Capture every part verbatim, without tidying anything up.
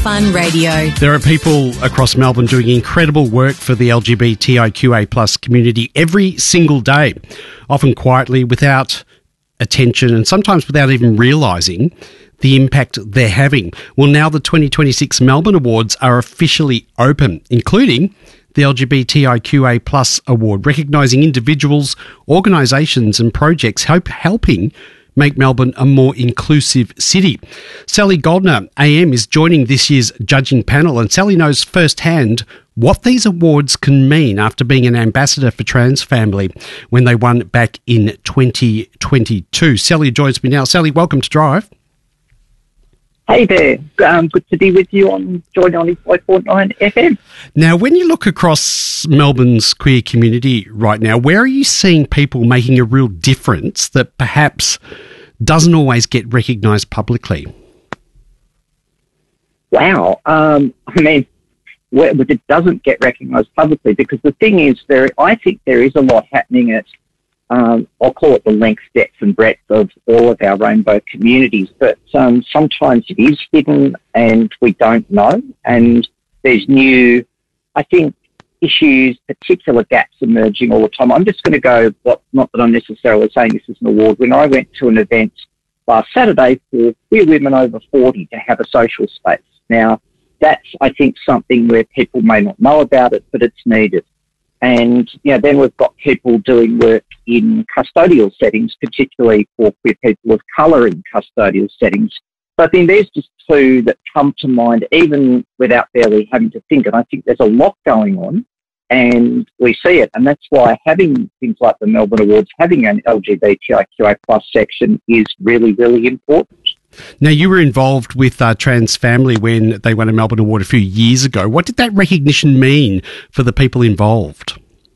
Fun Radio. There are people across Melbourne doing incredible work for the L G B T I Q A plus community every single day, often quietly, without attention and sometimes without even realising the impact they're having. Well, now the twenty twenty-six Melbourne Awards are officially open, including the L G B T I Q A plus award, recognising individuals, organisations and projects help, helping make Melbourne a more inclusive city. Sally Goldner, A M, is joining this year's judging panel, and Sally knows firsthand what these awards can mean after being an ambassador for Trans Family when they won back in twenty twenty-two. Sally joins me now. Sally, welcome to Drive. Hey there. Um, good to be with you on Joy ninety-five point nine F M. Now, when you look across Melbourne's queer community right now, where are you seeing people making a real difference that perhaps doesn't always get recognised publicly? Wow. Um, I mean, where, but it doesn't get recognised publicly because the thing is, there. I think there is a lot happening at Um, I'll call it the length, depth and breadth of all of our rainbow communities, but um, sometimes it is hidden and we don't know, and there's new, I think, issues, particular gaps emerging all the time. I'm just going to go, what, not that I'm necessarily saying this is an award. When I went to an event last Saturday for queer women over forty to have a social space. Now, that's, I think, something where people may not know about it, but it's needed. And, you know, then we've got people doing work in custodial settings, particularly for queer people of colour in custodial settings. So I think there's just two that come to mind, even without barely having to think. And I think there's a lot going on, and we see it. And that's why having things like the Melbourne Awards, having an L G B T I Q A plus section is really, really important. Now, you were involved with uh, Trans Family when they won a Melbourne Award a few years ago. What did that recognition mean for the people involved?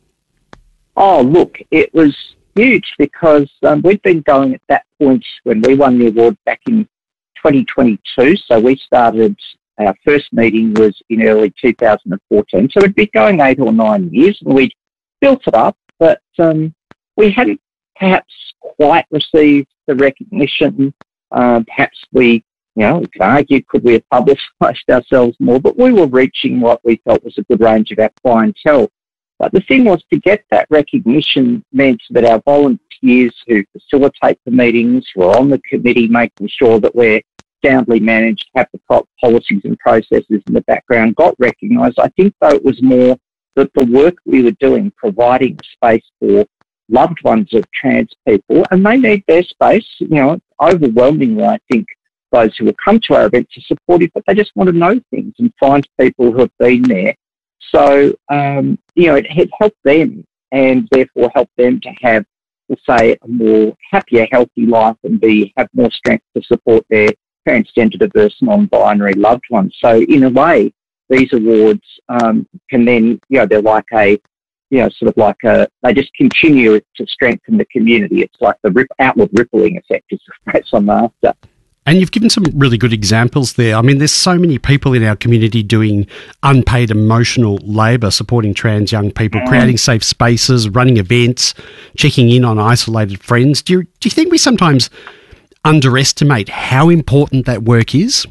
Oh, look, it was huge because um, we'd been going at that point when we won the award back in twenty twenty-two. So we started, our first meeting was in early two thousand fourteen. So we'd been going eight or nine years and we'd built it up, but um, we hadn't perhaps quite received the recognition. Uh, perhaps we, you know, we could argue, could we have publicised ourselves more, but we were reaching what we felt was a good range of our clientele. But the thing was, to get that recognition meant that our volunteers who facilitate the meetings, who are on the committee, making sure that we're soundly managed, have the proper policies and processes in the background, got recognised. I think, though, it was more that the work we were doing, providing space for loved ones of trans people, and they need their space. You know, overwhelmingly, I think those who will come to our events are supportive, but they just want to know things and find people who have been there. So, um, you know, it, it helped them and therefore helped them to have, we'll say, a more happier, healthy life and be have more strength to support their transgender, diverse, non-binary loved ones. So, in a way, these awards um, can then, you know, they're like a, you know, sort of like a, they just continue to strengthen the community. It's like the rip, outward rippling effect is the phrase I'm after. And you've given some really good examples there. I mean, there's so many people in our community doing unpaid emotional labour, supporting trans young people, mm. creating safe spaces, running events, checking in on isolated friends. Do you, do you think we sometimes underestimate how important that work is?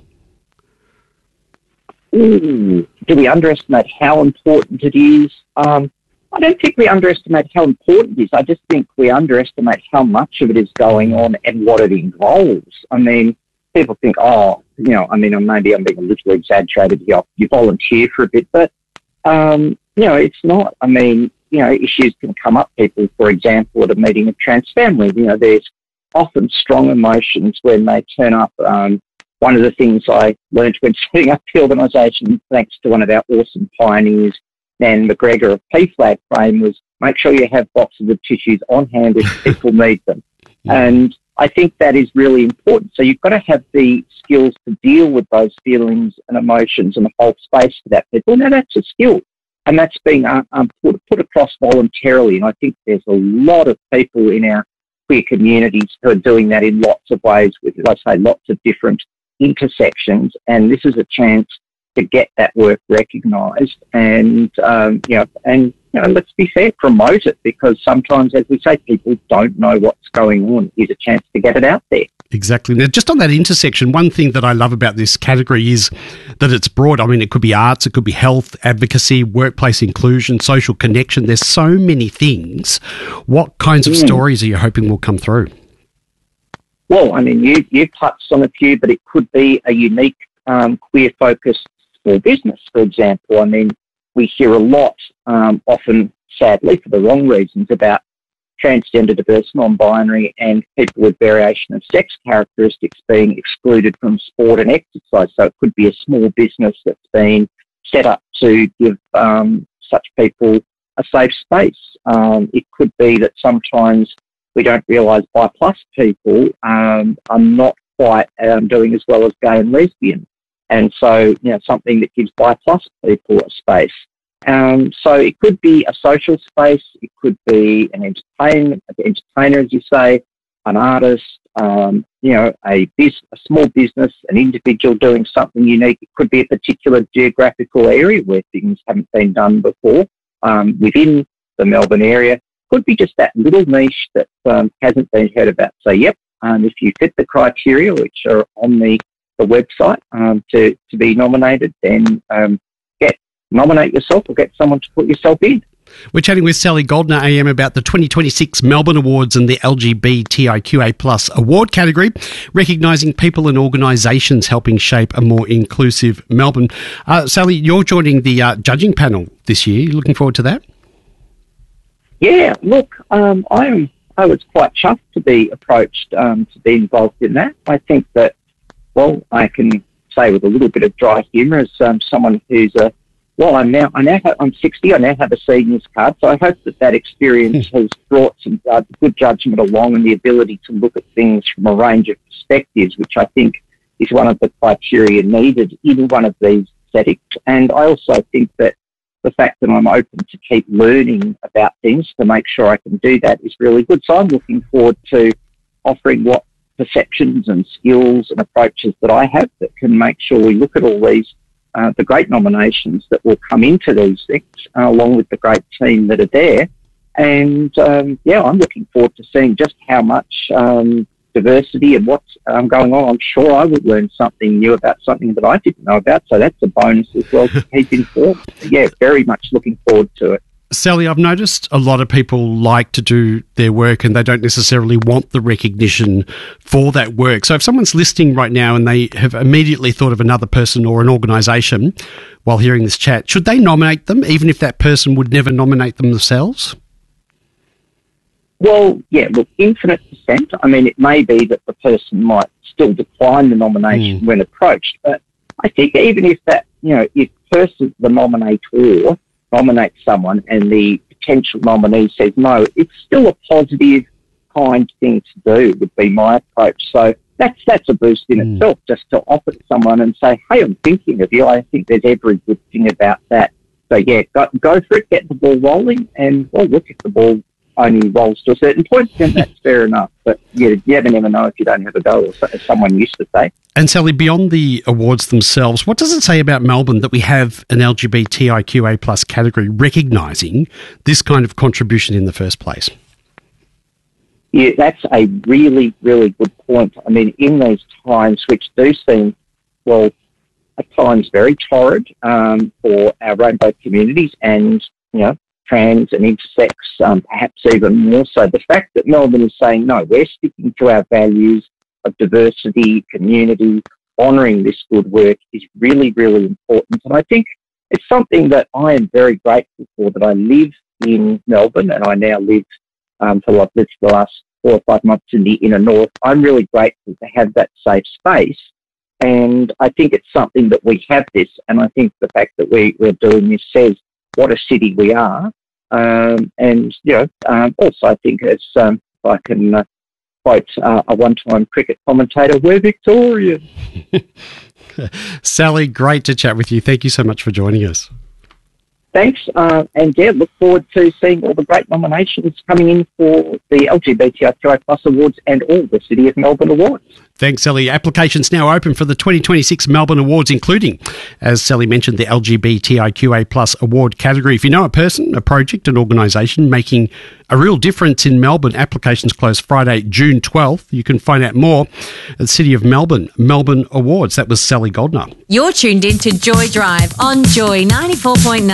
Ooh, do we underestimate how important it is? Um, I don't think we underestimate how important it is. I just think we underestimate how much of it is going on and what it involves. I mean, people think, oh, you know, I mean, maybe I'm being a little exaggerated here. You volunteer for a bit, but, um, you know, it's not. I mean, you know, issues can come up. People, for example, at a meeting of Trans Family, you know, there's often strong emotions when they turn up. Um, one of the things I learned when setting up the organisation, thanks to one of our awesome pioneers, Dan McGregor of P FLAG Frame, was make sure you have boxes of tissues on hand if people need them. And I think that is really important. So you've got to have the skills to deal with those feelings and emotions and hold space for that people. Now, that's a skill, and that's being uh, um, put, put across voluntarily. And I think there's a lot of people in our queer communities who are doing that in lots of ways with, like I say, lots of different intersections. And this is a chance to get that work recognised and, um, you know, and you know, let's be fair, promote it, because sometimes, as we say, people don't know what's going on. Here's a chance to get it out there. Exactly. Now, just on that intersection, one thing that I love about this category is that it's broad. I mean, it could be arts, it could be health, advocacy, workplace inclusion, social connection. There's so many things. What kinds of mm. stories are you hoping will come through? Well, I mean, you, you touched on a few, but it could be a unique um, queer-focused small business, for example. I mean, we hear a lot, um, often, sadly, for the wrong reasons, about transgender, diverse, non-binary and people with variation of sex characteristics being excluded from sport and exercise. So it could be a small business that's been set up to give um, such people a safe space. Um, it could be that sometimes we don't realise bi plus people um, are not quite um, doing as well as gay and lesbian. And so, you know, something that gives bi plus people a space. Um, so it could be a social space, it could be an entertainment, an entertainer, as you say, an artist, um, you know, a, biz, a small business, an individual doing something unique. It could be a particular geographical area where things haven't been done before um, within the Melbourne area. Could be just that little niche that um, hasn't been heard about. So, yep, um, if you fit the criteria, which are on the, the website um, to, to be nominated, then um, get nominate yourself or get someone to put yourself in. We're chatting with Sally Goldner A M about the twenty twenty-six Melbourne Awards and the L G B T I Q A plus award category, recognising people and organisations helping shape a more inclusive Melbourne. Uh, Sally, you're joining the uh, judging panel this year. You looking forward to that? Yeah, look, um, I'm, I was quite chuffed to be approached um, to be involved in that. I think that, well, I can say with a little bit of dry humour, as um, someone who's a Well, I'm now, I now have, I'm sixty, I now have a seniors card, so I hope that that experience has brought some uh, good judgment along and the ability to look at things from a range of perspectives, which I think is one of the criteria needed in one of these settings. And I also think that the fact that I'm open to keep learning about things to make sure I can do that is really good. So I'm looking forward to offering what perceptions and skills and approaches that I have that can make sure we look at all these Uh, the great nominations that will come into these things, uh, along with the great team that are there. And, um, yeah, I'm looking forward to seeing just how much um, diversity and what's um, going on. I'm sure I would learn something new about something that I didn't know about, so that's a bonus as well to keep informed. Yeah, very much looking forward to it. Sally, I've noticed a lot of people like to do their work and they don't necessarily want the recognition for that work. So if someone's listening right now and they have immediately thought of another person or an organisation while hearing this chat, should they nominate them even if that person would never nominate them themselves? Well, yeah, look, infinite percent. I mean, it may be that the person might still decline the nomination mm. when approached, but I think even if that, you know, if person, the nominator, nominate someone and the potential nominee says no, it's still a positive, kind thing to do, would be my approach. So that's that's a boost in mm. itself, just to offer to someone and say, hey, I'm thinking of you. I think there's every good thing about that. So, yeah, go, go for it, get the ball rolling, and, well, look, if the ball only rolls to a certain point, then that's fair enough. But yeah, you never, never know if you don't have a go, as someone used to say. And Sally, beyond the awards themselves, what does it say about Melbourne that we have an L G B T I Q A plus category recognising this kind of contribution in the first place? Yeah, that's a really, really good point. I mean, in these times, which do seem, well, at times very torrid um, for our rainbow communities and, you know, trans and intersex, um, perhaps even more so. The fact that Melbourne is saying, no, we're sticking to our values of diversity, community, honouring this good work is really, really important. And I think it's something that I am very grateful for, that I live in Melbourne and I now live um, for I've lived for the last four or five months in the inner north. I'm really grateful to have that safe space. And I think it's something that we have this. And I think the fact that we, we're doing this says what a city we are. Um, and, you know, um, also I think, as um, if I can uh, quote uh, a one-time cricket commentator, we're Victorian. Sally, great to chat with you. Thank you so much for joining us. Thanks, uh, and yeah, look forward to seeing all the great nominations coming in for the L G B T I Q A plus awards and all the City of Melbourne awards. Thanks, Sally. Applications now open for the twenty twenty-six Melbourne Awards, including, as Sally mentioned, the L G B T I Q A plus award category. If you know a person, a project, an organisation making a real difference in Melbourne, applications close Friday, June twelfth. You can find out more at the City of Melbourne, Melbourne Awards. That was Sally Goldner. You're tuned in to Joy Drive on Joy ninety-four point nine.